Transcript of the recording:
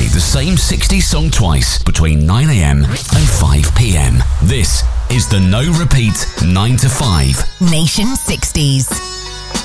play the same 60s song twice between 9am and 5pm. This is the No Repeat 9 to 5 Nation 60s.